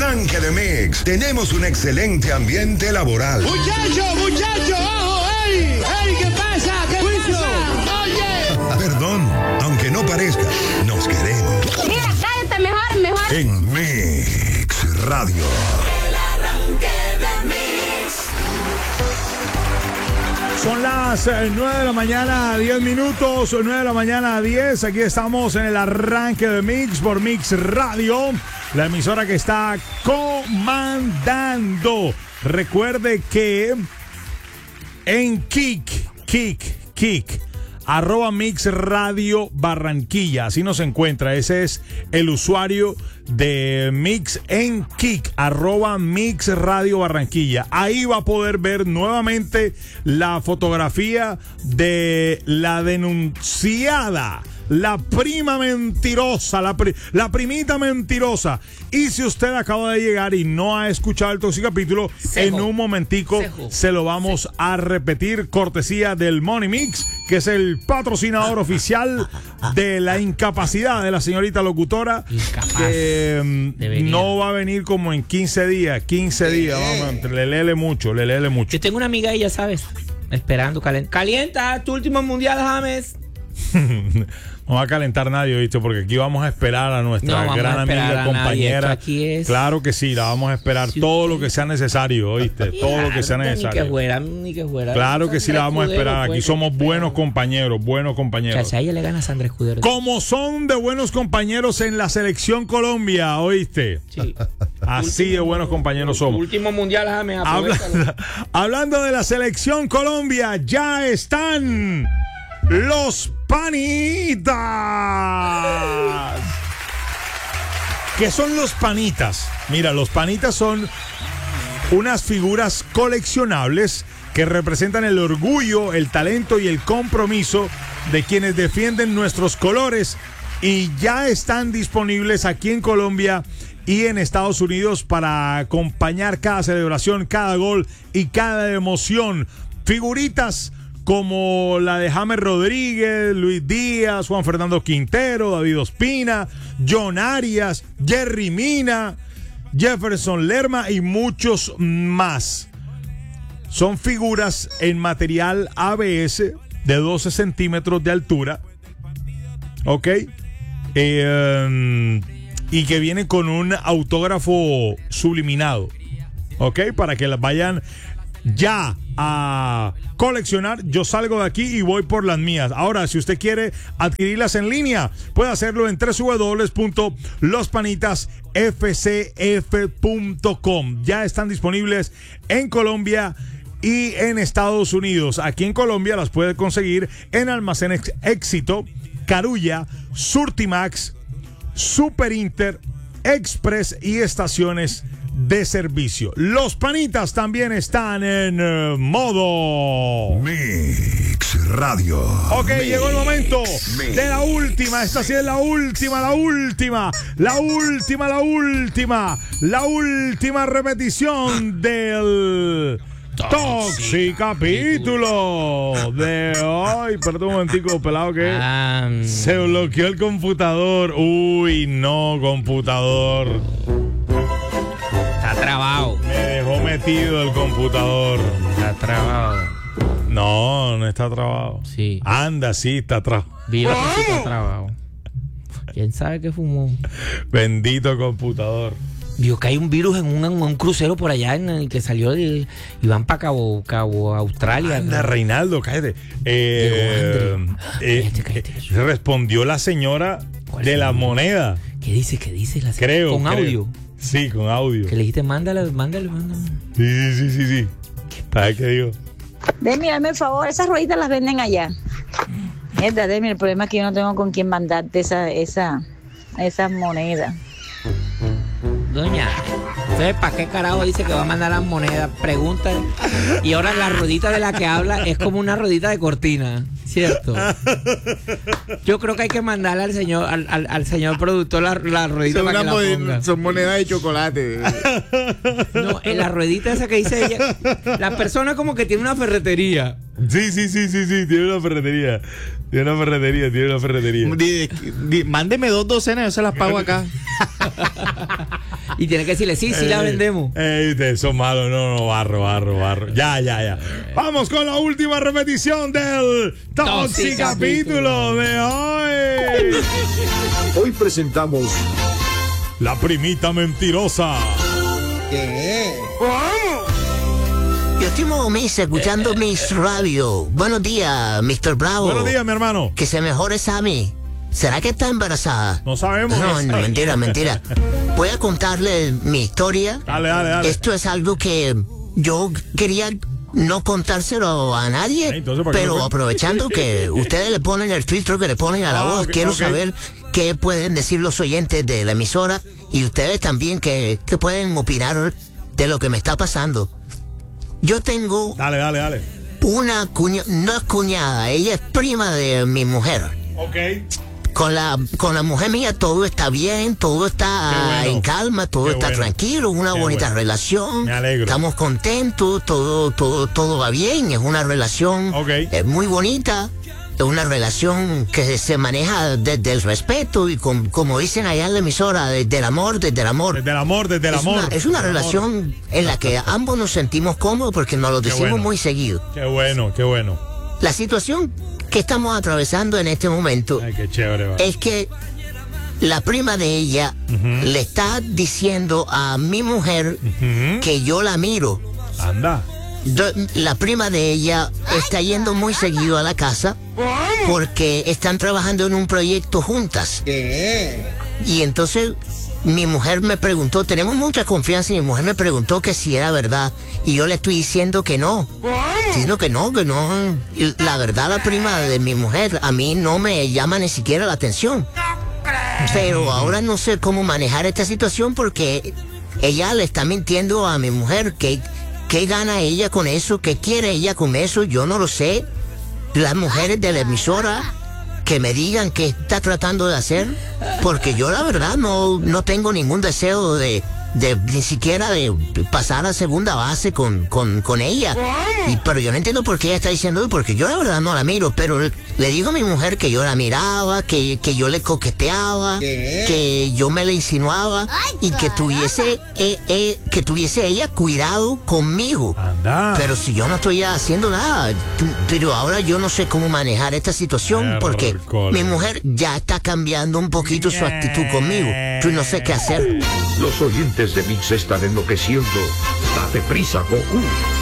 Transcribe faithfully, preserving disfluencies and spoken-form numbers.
arranque de Mix, tenemos un excelente ambiente laboral. Muchacho, muchacho, ojo, ey, ey, ¿qué pasa? ¿Qué pasa? Oye. Perdón, aunque no parezca, nos queremos. Mira, cállate mejor, mejor. En Mix Radio. Son las nueve de la mañana, diez minutos, nueve de la mañana, diez. Aquí estamos en el arranque de Mix por Mix Radio, la emisora que está comandando. Recuerde que en Kik, Kik, Kik, arroba Mix Radio Barranquilla, así nos encuentra. Ese es el usuario de Mix en Kik, arroba Mix Radio Barranquilla. Ahí va a poder ver nuevamente la fotografía de la denunciada, la prima mentirosa, la, pri- la primita mentirosa. Y si usted acaba de llegar y no ha escuchado el próximo capítulo, Sejo. en un momentico Sejo. se lo vamos Sejo. a repetir, cortesía del Money Mix, que es el patrocinador oficial de la incapacidad de la señorita locutora. Incapaz. Que um, no va a venir como en quince días, quince días, vamos, le lele mucho, le lele mucho. Yo tengo una amiga y ya sabes, esperando, calienta, calienta tu último mundial, James. No va a calentar nadie, ¿viste? Porque aquí vamos a esperar a nuestra no, gran amiga, compañera. Aquí es... Claro que sí, la vamos a esperar sí, todo lo que sea necesario, ¿oíste? Todo claro, lo que sea necesario. Ni que fuera, ni que fuera. Claro que sí, la vamos a esperar. Aquí somos buenos compañeros, buenos compañeros. O sea, a ella le gana a Sandra Escudero. Como son de buenos compañeros en la selección Colombia, ¿oíste? Sí. Así último, de buenos compañeros somos. Último mundial, James. Habla, hablando de la selección Colombia, ya están los panitas. ¿Qué son los panitas? Mira, los panitas son unas figuras coleccionables que representan el orgullo, el talento y el compromiso de quienes defienden nuestros colores, y ya están disponibles aquí en Colombia y en Estados Unidos para acompañar cada celebración, cada gol y cada emoción. Figuritas como la de James Rodríguez, Luis Díaz, Juan Fernando Quintero, David Ospina, John Arias, Jerry Mina, Jefferson Lerma y muchos más. Son figuras en material A B S de doce centímetros de altura, ¿ok? Eh, um, y que viene con un autógrafo subliminado, ¿ok? Para que las vayan ya a coleccionar. Yo salgo de aquí y voy por las mías. Ahora, si usted quiere adquirirlas en línea, puede hacerlo en doble u doble u doble u punto los panitas f c f punto com. Ya están disponibles en Colombia y en Estados Unidos. Aquí en Colombia las puede conseguir en Almacenes Éxito, Carulla, Surtimax, Super Inter, Express y estaciones de servicio. Los panitas también están en uh, modo Mix Radio. Ok, Mix, llegó el momento Mix, de la última. Esta sí es la última, la última, la última, la última, la última repetición del Toxic capítulo de hoy. Perdón un momentico, pelado, que um... se bloqueó el computador. Uy, no, computador. Está trabado. Me dejó metido el computador. Está trabado. No, no está trabado. Sí. Anda, sí, está trabado. Viva que sí está trabado. ¿Quién sabe qué fumó? Bendito computador. Vio que hay un virus en un, en un crucero por allá en el que salió de, y van para Cabo, Cabo Australia. Anda, ¿no? Reinaldo, cállate. Eh, eh, cállate, cállate. Eh, respondió la señora de la moneda. ¿Qué dice? ¿Qué dice la señora? Creo. Con creo. audio. Sí, con audio. Que le dijiste, mándale, mándale, mándale. Sí, sí, sí, sí. ¿Sabes qué digo? Demi, dame el favor, esas rueditas las venden allá. Mierda, Demi, el problema es que yo no tengo con quién mandarte esa, esa, esas monedas. Doña, entonces, ¿para qué carajo dice que va a mandar las monedas? Pregunta. Y ahora la ruedita de la que habla es como una ruedita de cortina, ¿cierto? Yo creo que hay que mandarle al señor, al, al, al señor productor la, la ruedita para que la ponga. Son monedas de chocolate. No, en la ruedita esa que dice ella, la persona como que tiene una ferretería. Sí, sí, sí, sí, sí, tiene una ferretería. Tiene una ferretería, tiene una ferretería. Di, di, mándeme dos docenas, yo se las pago acá. Y tiene que decirle, sí, sí la vendemos. Ey, ustedes son malos, no, no, barro, barro, barro. Ya, ya, ya. Vamos con la última repetición del Toxicapítulo de hoy. Hoy presentamos La primita mentirosa. Yo estoy mis escuchando mis radio. Buenos días, mister Bravo. Buenos días, mi hermano. Que se mejore Sammy. ¿Será que está embarazada? No sabemos. No, no, mentira, mentira. Voy a contarle mi historia. Dale, dale, dale. Esto es algo que yo quería no contárselo a nadie, Ay, entonces, ¿por qué pero no? aprovechando que ustedes le ponen el filtro que le ponen a la Ah, voz, ok, quiero ok. saber qué pueden decir los oyentes de la emisora y ustedes también que, que pueden opinar de lo que me está pasando. Yo tengo Dale, dale, dale. una cuñada, no es cuñada, ella es prima de mi mujer. Ok. Con la, con la mujer mía todo está bien, todo está Qué bueno. en calma, todo Qué está bueno. tranquilo, una Qué bonita bueno. relación. Me alegro. Estamos contentos, todo, todo, todo va bien, es una relación Ok. es muy bonita, es una relación que se maneja desde el respeto y con, como dicen allá en la emisora, desde el amor, desde el amor. Desde el amor, desde el es amor. Una, es una Desde el amor. relación en la que ambos nos sentimos cómodos porque nos lo Qué decimos bueno. muy seguido. Qué bueno, qué bueno. La situación que estamos atravesando en este momento Ay, qué chévere, va. es que la prima de ella le está diciendo a mi mujer Ujú. que yo la miro. Anda. Do- La prima de ella está yendo muy seguido a la casa porque están trabajando en un proyecto juntas. Y entonces mi mujer me preguntó, tenemos mucha confianza y mi mujer me preguntó que si era verdad. Y yo le estoy diciendo que no. Diciendo que no, que no. Y la verdad, la prima de mi mujer a mí no me llama ni siquiera la atención. Pero ahora no sé cómo manejar esta situación porque ella le está mintiendo a mi mujer. ¿Qué, qué gana ella con eso? ¿Qué quiere ella con eso? Yo no lo sé. Las mujeres de la emisora que me digan qué está tratando de hacer, porque yo la verdad no, no tengo ningún deseo de, de ni siquiera de pasar a segunda base con, con, con ella. Y, pero yo no entiendo por qué ella está diciendo eso, porque yo la verdad no la miro, pero le digo a mi mujer que yo la miraba, que, que yo le coqueteaba, que yo me le insinuaba y que tuviese, eh, eh, que tuviese ella cuidado conmigo. Anda. Pero si yo no estoy haciendo nada, t- pero ahora yo no sé cómo manejar esta situación porque Miércoles. mi mujer ya está cambiando un poquito su actitud conmigo. Yo no sé qué hacer. Los oyentes de Mix están enloqueciendo. Date prisa, Goku.